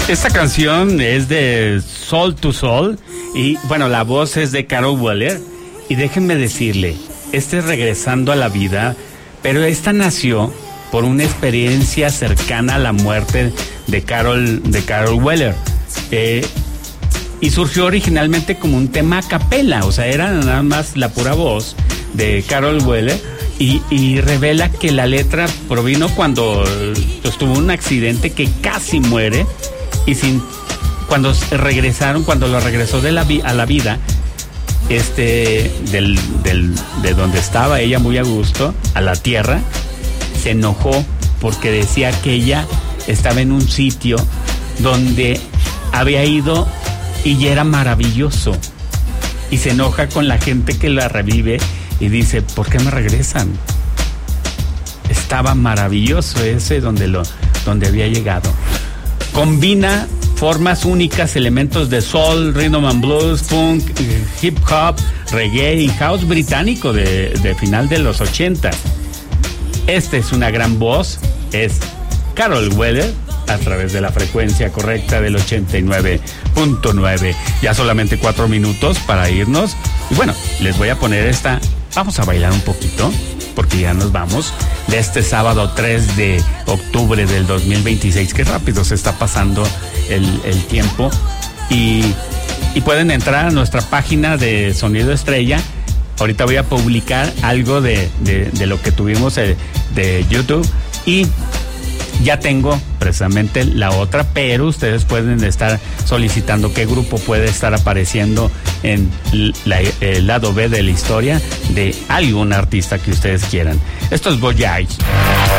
Esta canción es de Soul to Soul y bueno, la voz es de Carol Weller y déjenme decirle, es regresando a la vida, pero esta nació por una experiencia cercana a la muerte de Carol Weller y surgió originalmente como un tema a capela, o sea, era nada más la pura voz de Carol Weller y revela que la letra provino cuando tuvo un accidente que casi muere y cuando lo regresó a la vida, de donde estaba ella muy a gusto, a la tierra, se enojó porque decía que ella estaba en un sitio donde había ido y ya era maravilloso. Y se enoja con la gente que la revive y dice, ¿por qué me regresan? Estaba maravilloso ese donde había llegado. Combina formas únicas, elementos de soul, rhythm and blues, funk, hip hop, reggae y house británico de final de los 80. Esta es una gran voz, es Carol Weller a través de la frecuencia correcta del 89.9. Ya solamente 4 minutos para irnos. Y bueno, les voy a poner esta. Vamos a bailar un poquito, porque ya nos vamos de este sábado 3 de octubre del 2026. Qué rápido se está pasando el tiempo. Y pueden entrar a nuestra página de Sonido Estrella. Ahorita voy a publicar algo de lo que tuvimos de YouTube. Y ya tengo precisamente la otra, pero ustedes pueden estar solicitando qué grupo puede estar apareciendo en el lado B de la historia de algún artista que ustedes quieran. Esto es Voyage.